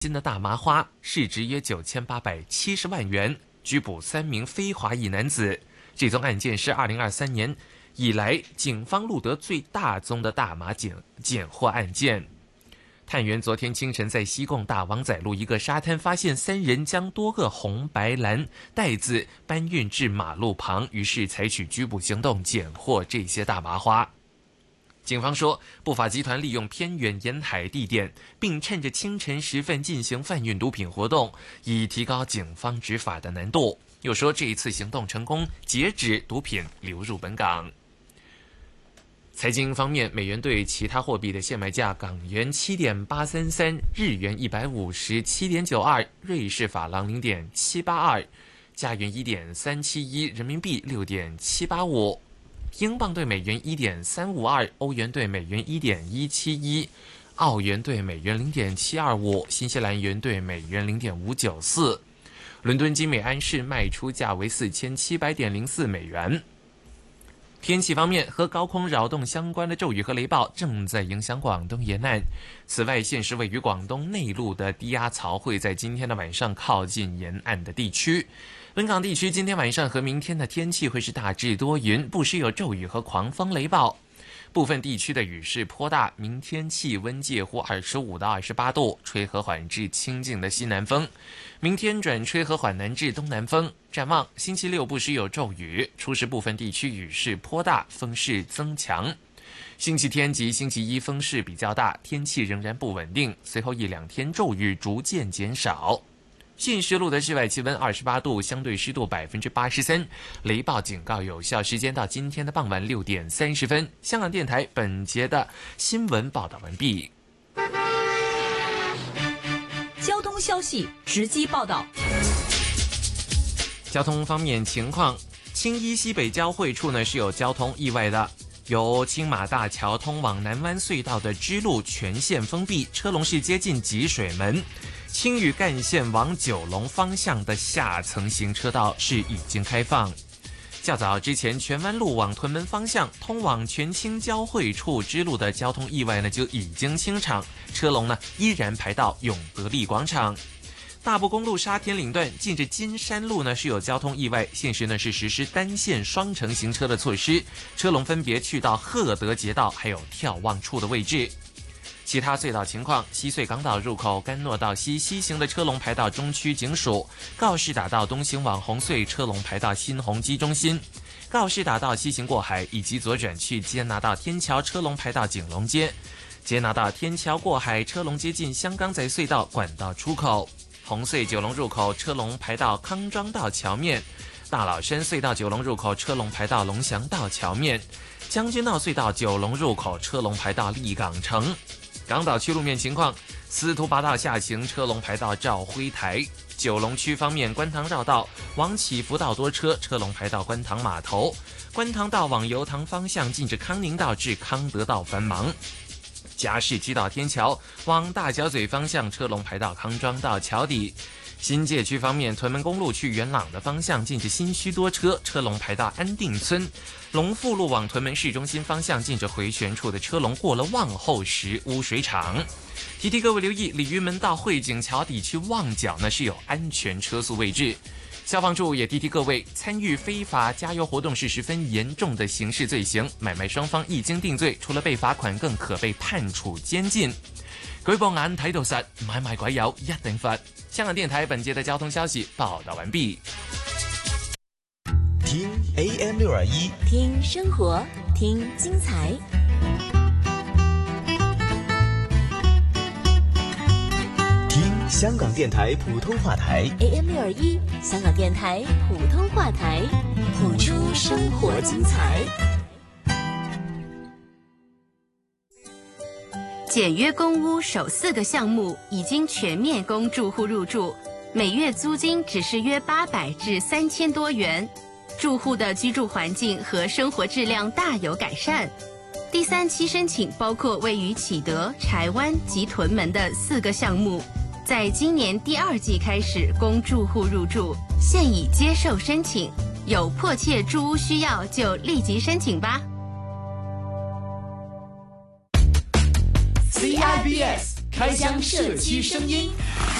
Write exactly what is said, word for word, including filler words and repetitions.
新的大麻花，市值约九千八百七十万元，拘捕三名非华裔男子。这宗案件是二零二三年以来警方录得最大宗的大麻检检获案件。探员昨天清晨在西贡大王仔路一个沙滩发现三人将多个红白蓝袋子搬运至马路旁，于是采取拘捕行动，检获这些大麻花。警方说，不法集团利用偏远沿海地点，并趁着清晨时分进行贩运毒品活动，以提高警方执法的难度。又说，这一次行动成功，截止毒品流入本港。财经方面，美元对其他货币的现卖价：港元七点八三三，日元一百五十七点九二，瑞士法郎零点七八二，加元一点三七一，人民币六点七八五。英镑对美元一点三五二，欧元对美元一点一七一，澳元对美元零点七二五，新西兰元对美元零点五九四。伦敦金美安士卖出价为四千七百点零四美元。天气方面，和高空扰动相关的骤雨和雷暴正在影响广东沿岸。此外，现时位于广东内陆的低压槽会在今天的晚上靠近沿岸的地区。本港地区今天晚上和明天的天气会是大致多云，不时有骤雨和狂风雷暴。部分地区的雨势颇大，明天气温介乎二十五到二十八度，吹和缓至清劲的西南风。明天转吹和缓南至东南风。展望星期六不时有骤雨，初时部分地区雨势颇大，风势增强。星期天及星期一风势比较大，天气仍然不稳定，随后一两天骤雨逐渐减少。现时录的室外气温二十八度，相对湿度百分之八十三，雷暴警告有效时间到今天的傍晚六点三十分。香港电台本节的新闻报道完毕。 交通消息直击报道。 交通方面情况，青衣西北交汇处呢是有交通意外的，由青马大桥通往南湾隧道的支路全线封闭，车龙是接近集水门。青屿干线往九龙方向的下层行车道是已经开放。较早之前，荃湾路往屯门方向通往全青交汇处支路的交通意外呢就已经清场，车龙呢依然排到永德利广场。大埔公路沙田岭段近着金山路呢是有交通意外，现时呢是实施单线双程行车的措施，车龙分别去到赫德街道还有眺望处的位置。其他隧道情况，西隧港岛入口甘诺道西西行的车龙排到中区警署，告士打道东行往红隧车龙排到新鸿基中心，告士打道西行过海以及左转去接拿道天桥车龙排到景隆街，接拿道天桥过海车龙接近香港仔隧道管道出口，红隧九龙入口车龙排到康庄道桥面，大老山隧道九龙入口车龙排到龙翔道桥面，将军澳隧道九龙入口车龙排到立港城。港岛区路面情况，司徒拔道下行车龙排到兆辉台。九龙区方面，观塘绕道往启福道多车，车龙排到观塘码头。观塘道往油塘方向近至康宁道至康德道繁忙。嘉士居道天桥往大角咀方向，车龙排到康庄道桥底。新界区方面，屯门公路去元朗的方向近至新墟多车，车龙排到安定村。龙富路往屯门市中心方向近着回旋处的车龙过了望后石污水厂。提提各位留意，鲤鱼门到汇景桥底区旺角呢是有安全车速位置。消防处也提提各位，参与非法加油活动是十分严重的刑事罪行，买卖双方一经定罪，除了被罚款，更可被判处监禁。舉報眼睇到實，買賣鬼友一定罰。香港電台本節的交通消息報道完畢。 聽 A M 六二一， 聽生活，聽精彩。 聽香港電台普通話台 A M 六二一，香港電台普通話台，譜出生活精彩。 简约公屋首四个项目已经全面供住户入住，每月租金只是约八百至三千多元，住户的居住环境和生活质量大有改善。第三期申请包括位于启德、柴湾及屯门的四个项目，在今年第二季开始供住户入住，现已接受申请，有迫切住屋需要就立即申请吧。 C I B S 开箱社区声音。